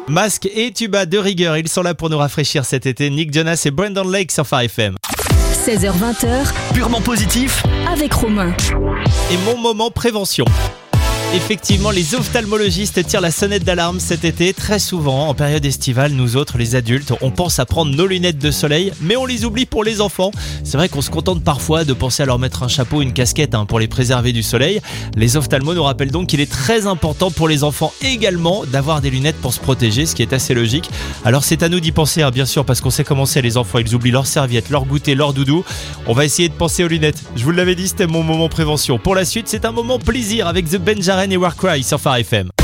Masque et tuba de rigueur, ils sont là pour nous rafraîchir cet été. Nick Jonas et Brandon Lake sur Phare FM. 16h20, Purement positif. avec Romain. Et mon moment prévention. Effectivement, les ophtalmologistes tirent la sonnette d'alarme cet été. Très souvent, en période estivale, nous autres, les adultes, on pense à prendre nos lunettes de soleil, mais on les oublie pour les enfants. C'est vrai qu'on se contente parfois de penser à leur mettre un chapeau, une casquette pour les préserver du soleil. Les ophtalmos nous rappellent donc qu'il est très important pour les enfants également d'avoir des lunettes pour se protéger, ce qui est assez logique. Alors c'est à nous d'y penser, bien sûr, parce qu'on sait comment c'est, les enfants, ils oublient leurs serviettes, leur goûter, leur doudou. On va essayer de penser aux lunettes. Je vous l'avais dit, c'était mon moment prévention. Pour la suite, c'est un moment plaisir avec The Benjaren et Warcry sur Phare FM.